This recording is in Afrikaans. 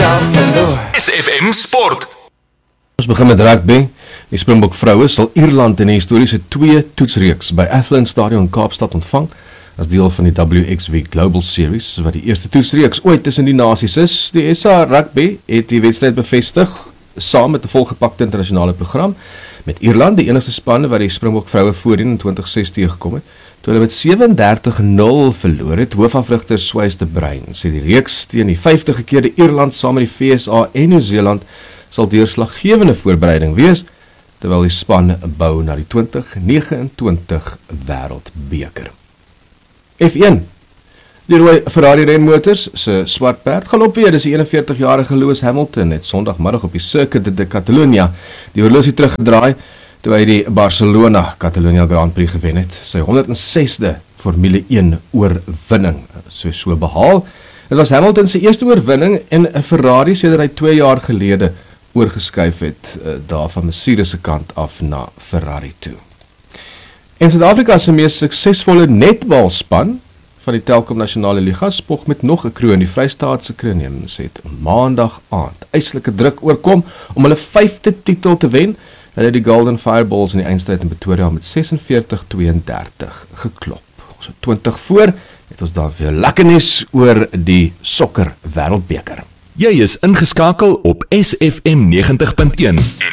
myself verloor. SFM Sport. Ons begin met rugby. Die Springbok vroue sal Ierland in die historiese 2 toetsreeks by Athlone Stadion in Kaapstad ontvang as deel van die WXV Global Series, wat die eerste toetsreeks ooit tussen die nasies is. Die SA Rugby het die wedstryd bevestig saam met 'n volgepakte internasionale program met Ierland, die enigste span wat die Springbok vroue voorheen in 2016 gekom het. Toe hulle met 37-0 verloor het, hoofafrigter Swys de Bruin sê die reeks teen die 50 gekeerde Ierland saam met die VSA en Nieu-Seeland sal deurslaggewende voorbereiding wees, terwyl die span bou na die 2029 Wêreldbeker. F1. Die rooi Ferrari renmotors se swart perd gaan op weer. Dis die 41-jarige Lewis Hamilton het Sondagmiddag op die Circuit de Catalunya die horlosie teruggedraai toe hy die Barcelona Catalunya Grand Prix gewen het. Sy 106de Formule 1 oorwinning so behaal. Dit was Hamilton se eerste oorwinning en 'n Ferrari sedert hy 2 jaar gelede oorgeskuif het daar van Mercedes se kant af na Ferrari toe. En Suid-Afrika se mees suksesvolle netbalspan van die Telkom Nasionale Liga spog met nog 'n kroon. Die Vrystaatse Kroonnemers het maandag aand eislike druk oorkom om hulle 5de titel te wen. Hulle het die Golden Fireballs in die eindstryd in Pretoria met 46-32 geklop. Ons het 20 voor, het ons dan vir lekker nuus oor die sokker wêreldbeker. Jy is ingeskakel op SFM 90.1.